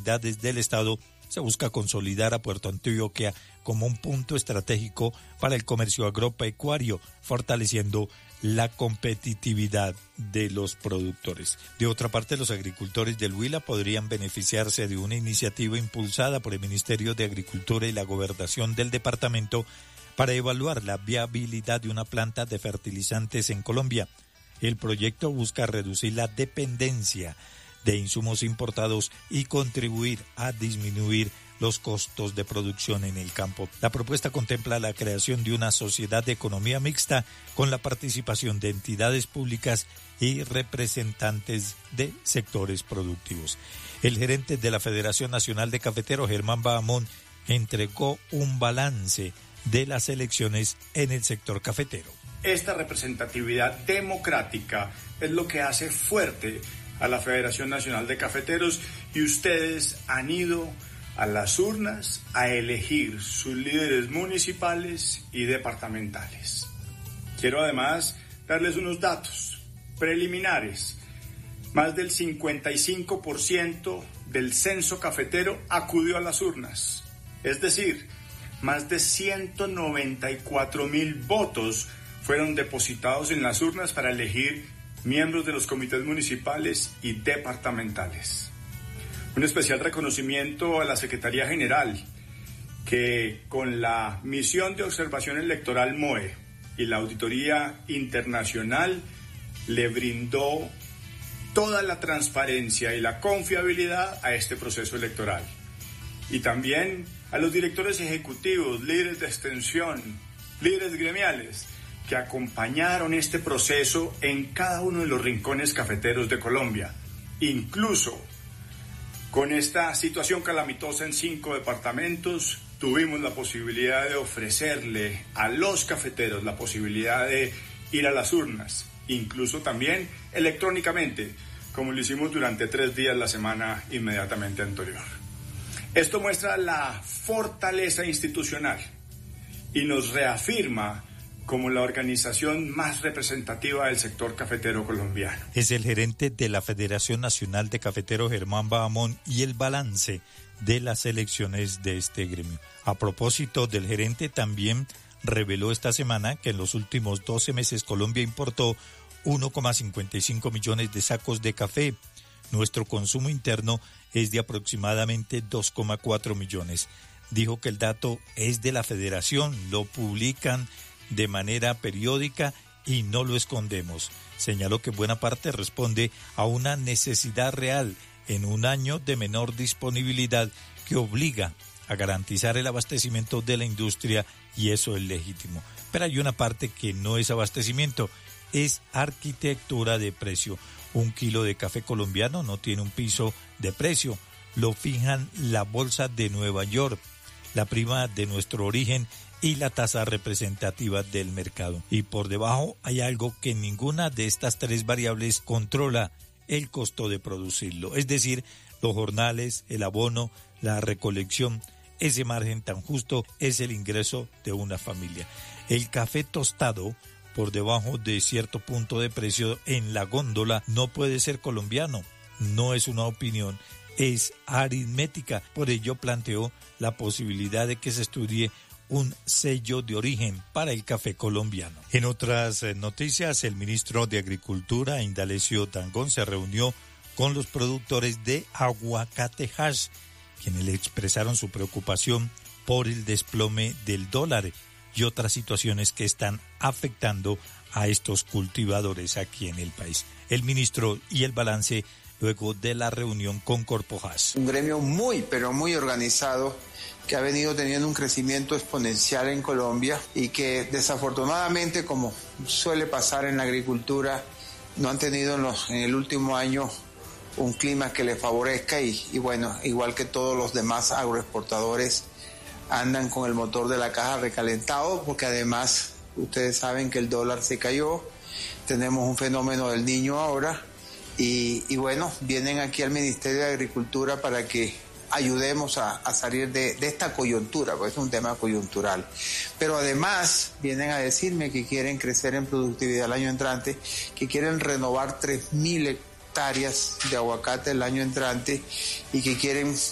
autoridades del Estado, se busca consolidar a Puerto Antioquia como un punto estratégico para el comercio agropecuario, fortaleciendo la competitividad de los productores. De otra parte, los agricultores del Huila podrían beneficiarse de una iniciativa impulsada por el Ministerio de Agricultura y la Gobernación del departamento para evaluar la viabilidad de una planta de fertilizantes en Colombia. El proyecto busca reducir la dependencia de insumos importados y contribuir a disminuir los costos de producción en el campo. La propuesta contempla la creación de una sociedad de economía mixta con la participación de entidades públicas y representantes de sectores productivos. El gerente de la Federación Nacional de Cafeteros, Germán Bahamón, entregó un balance de las elecciones en el sector cafetero. Esta representatividad democrática es lo que hace fuerte a la Federación Nacional de Cafeteros, y ustedes han ido a las urnas a elegir sus líderes municipales y departamentales. Quiero además darles unos datos preliminares. Más del 55% del censo cafetero acudió a las urnas. Es decir, más de 194,000 votos fueron depositados en las urnas para elegir miembros de los comités municipales y departamentales. Un especial reconocimiento a la Secretaría General, que con la Misión de Observación Electoral MOE y la Auditoría Internacional le brindó toda la transparencia y la confiabilidad a este proceso electoral. Y también a los directores ejecutivos, líderes de extensión, líderes gremiales, que acompañaron este proceso en cada uno de los rincones cafeteros de Colombia. Incluso con esta situación calamitosa en 5 departamentos, tuvimos la posibilidad de ofrecerle a los cafeteros la posibilidad de ir a las urnas, incluso también electrónicamente, como lo hicimos durante 3 días la semana inmediatamente anterior. Esto muestra la fortaleza institucional y nos reafirma como la organización más representativa del sector cafetero colombiano. Es el gerente de la Federación Nacional de Cafeteros, Germán Bahamón, y el balance de las elecciones de este gremio. A propósito del gerente, también reveló esta semana que en los últimos 12 meses Colombia importó 1,55 millones de sacos de café. Nuestro consumo interno es de aproximadamente 2,4 millones. Dijo que el dato es de la Federación, lo publican de manera periódica y no lo escondemos. Señaló que buena parte responde a una necesidad real en un año de menor disponibilidad que obliga a garantizar el abastecimiento de la industria, y eso es legítimo. Pero hay una parte que no es abastecimiento, es arquitectura de precio. 1 kilo de café colombiano no tiene un piso de precio, lo fijan la Bolsa de Nueva York, la prima de nuestro origen y la tasa representativa del mercado. Y por debajo hay algo que ninguna de estas 3 variables controla: el costo de producirlo, es decir, los jornales, el abono, la recolección. Ese margen tan justo es el ingreso de una familia. El café tostado por debajo de cierto punto de precio en la góndola no puede ser colombiano. No es una opinión, es aritmética. Por ello planteó la posibilidad de que se estudie un sello de origen para el café colombiano. En otras noticias, el ministro de Agricultura, Indalecio Dangond, se reunió con los productores de aguacate hash, quienes le expresaron su preocupación por el desplome del dólar y otras situaciones que están afectando a estos cultivadores aquí en el país. El ministro y el balance luego de la reunión con Corpo Hash. Un gremio muy, pero muy organizado, que ha venido teniendo un crecimiento exponencial en Colombia y que desafortunadamente, como suele pasar en la agricultura, no han tenido en el último año un clima que les favorezca y bueno, igual que todos los demás agroexportadores, andan con el motor de la caja recalentado, porque además ustedes saben que el dólar se cayó, tenemos un fenómeno del Niño ahora y bueno, vienen aquí al Ministerio de Agricultura para que ayudemos a salir de esta coyuntura, porque es un tema coyuntural. Pero además vienen a decirme que quieren crecer en productividad el año entrante, que quieren renovar 3,000 hectáreas de aguacate el año entrante y que quieren